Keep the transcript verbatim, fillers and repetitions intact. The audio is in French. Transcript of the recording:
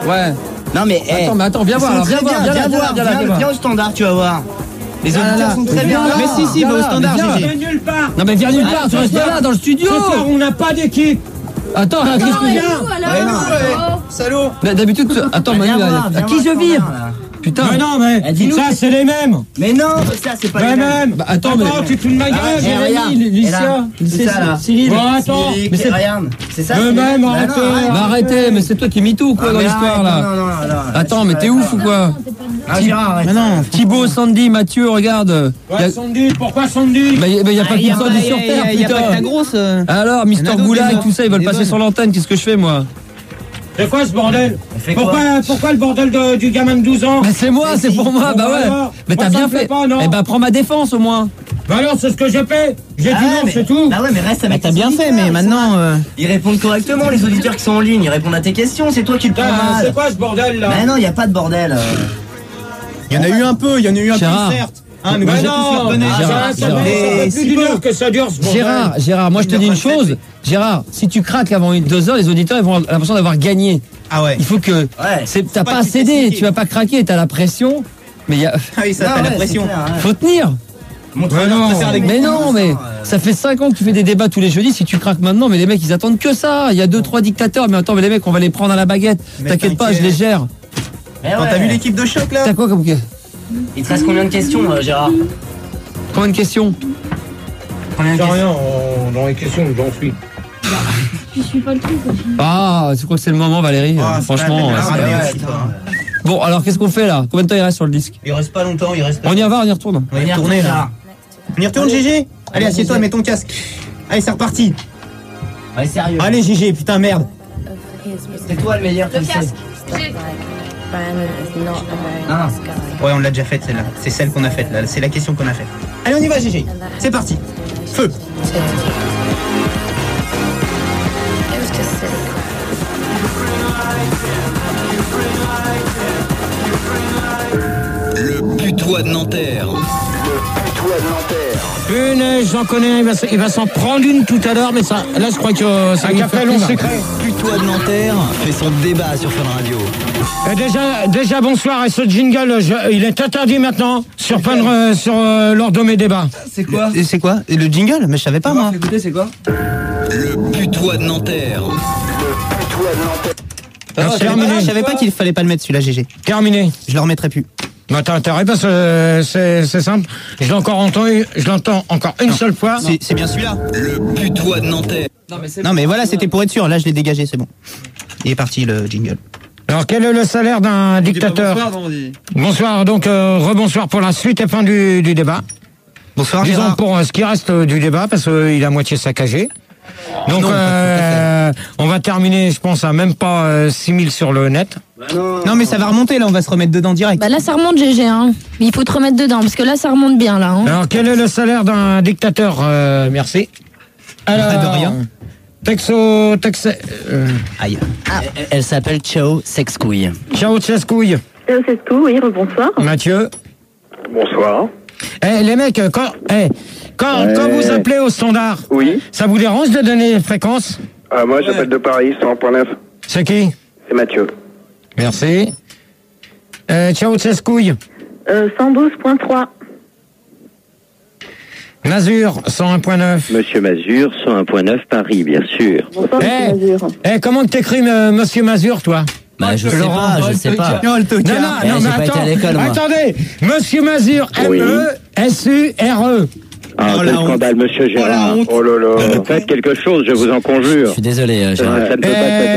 Ouais. Non mais hey, attends, mais attends, viens voir, alors, viens, voir, viens, viens, viens, viens, viens, viens, viens au standard, tu vas voir. Les auditeurs ah sont très bien. Mais si, si, va au standard. Viens nulle part. Non mais viens nulle part, tu restes là dans le studio. Ce soir, on n'a pas d'équipe. Attends, qu'est-ce que viens? Salaud. D'habitude, attends, Manu, à qui je vire? Putain. Mais non, mais ça, c'est les mêmes. Mais non, ça, c'est pas les mêmes. Bah, attends, mais. tu te fous de ma gueule. Jérémy, Lucia, Cyril. Bon, attends. Mais c'est regarde. C'est ça. Le même, arrêtez. Mais arrêtez, mais c'est toi qui m'y tout, quoi, dans l'histoire, là. Non, non, non. Attends, mais t'es ouf ou quoi? Ah, Gérard, arrête. Mais non. Thibaut, Sandy, Mathieu, regarde. Ouais, Sandy, pourquoi Sandy? Bah, il y a pas qu'une sorte sur Terre, putain. Il y a pas que la grosse. Alors, Mister Goulag, tout ça, ils veulent passer sur l'antenne, qu'est-ce que je fais, moi? C'est quoi ce bordel? Pourquoi, pourquoi le bordel de, du gamin de douze ans? Mais c'est moi, c'est pour moi, bah ouais. Mais t'as bien fait. Eh bah, prends ma défense au moins. Bah alors, c'est ce que j'ai fait. J'ai dit non, c'est tout. Bah ouais, mais reste avec. T'as bien fait, mais maintenant. Ils répondent correctement, les auditeurs qui sont en ligne. Ils répondent à tes questions, c'est toi qui le prends mal. C'est quoi ce bordel là? Mais non, y a pas de bordel. Il y en a eu un peu, il y en a eu un peu, certes. Ah, mais non, Gérard, ça fait plus d'une heure que ça dure ce bordel. Gérard, Gérard, moi je te dis une chose. Gérard, si tu craques avant deux heures, les auditeurs ils vont avoir l'impression d'avoir gagné. Ah ouais. Il faut que. Ouais. T'as pas à céder, tu vas pas craquer, t'as la pression. Mais il y a. Ah oui, ça, t'as la pression. Faut tenir. Mais non, mais non, mais ça fait cinq ans que tu fais des débats tous les jeudis. Si tu craques maintenant, mais les mecs ils attendent que ça. Il y a deux, trois dictateurs, mais attends, mais les mecs on va les prendre à la baguette. T'inquiète pas, je les gère. Quand t'as vu l'équipe de choc là? T'as quoi comme. Il te reste combien de questions, Gérard? Combien de questions? Combien de questions? Rien dans les questions, j'en suis. Je suis pas le truc. Ah, tu crois que c'est le moment, Valérie? Ah, franchement. Bon, alors qu'est-ce qu'on fait là? Combien de temps il reste sur le disque? Il reste pas longtemps, il reste. On y va, on y retourne. On va y retourner là. On y retourne, Gégé? Allez, assieds-toi, mets ton casque. Allez, c'est reparti. Allez, sérieux. Allez, Gégé, putain, merde. C'est toi le meilleur, tu le sais. Ah. Ouais, on l'a déjà faite celle-là. C'est celle qu'on a faite là. C'est la question qu'on a faite. Allez, on y va, Gégé. C'est parti. Feu. Le putois de Nanterre. Le putois de Nanterre. Punaise, j'en connais, il va, il va s'en prendre une tout à l'heure, mais ça, là je crois que euh, c'est un café long secret. Le putois de Nanterre fait son débat sur Fun Radio. Et déjà, déjà bonsoir, et ce jingle, je, il est interdit maintenant sur, Fun, euh, sur euh, lors de mes débats. C'est quoi? Et c'est quoi? Et le jingle? Mais je savais pas moi. Écoutez, c'est quoi? Le putois de Nanterre. Le putois de Nanterre. Non, je, savais pas, je savais pas qu'il fallait pas le mettre celui-là, Gégé. Terminé. Je le remettrai plus. Bah t'as intérêt parce que c'est, c'est simple. Je l'ai encore entendu, je l'entends encore une non. seule fois. C'est, c'est bien celui-là. Le putois de Nanterre. Non mais, non, mais voilà, c'était pour être sûr. Là, je l'ai dégagé, c'est bon. Il est parti le jingle. Alors quel est le salaire d'un dictateur? Bonsoir, non, dit. Bonsoir, donc euh, rebonsoir pour la suite et fin du, du débat. Bonsoir. Disons Gérard. pour euh, ce qui reste euh, du débat parce qu'il euh, est à moitié saccagé. Donc non, euh, on va terminer, je pense, à même pas euh, six mille sur le net. Bah non, non mais ça va remonter là, on va se remettre dedans direct. Bah là ça remonte G G, hein. Il faut te remettre dedans parce que là ça remonte bien là. Hein. Alors quel est le salaire d'un dictateur? euh, Merci. Alors, de rien. Texo, Tex. Euh, Aïe. Ah. Elle, elle s'appelle Ciao Sexcouille. Ciao Sexcouille. Ciao Sexcouille, oui, rebonsoir. Mathieu. Bonsoir. Eh hey, les mecs, quand, hey, quand, euh... quand vous appelez au standard, oui. Ça vous dérange de donner les fréquences? Ah, moi j'appelle de Paris, cent un point neuf. C'est qui? C'est Mathieu. Merci. Euh, ciao Sexcouille. Euh, cent douze point trois. Mazur, cent un point neuf. Monsieur Mazur, cent un point neuf Paris, bien sûr. Bonsoir, hey, Monsieur Mazur. Eh, hey, comment t'écris, euh, Monsieur Mazur, toi? Bah, je sais pas, je sais pas. Non, non, non, mais attends, attendez, Monsieur Mazur, M E S U R E. Ah, quel scandale, Monsieur Gérard. Oh là là. Faites quelque chose, je vous en conjure. Je suis désolé, Gérard. Ça ne peut pas être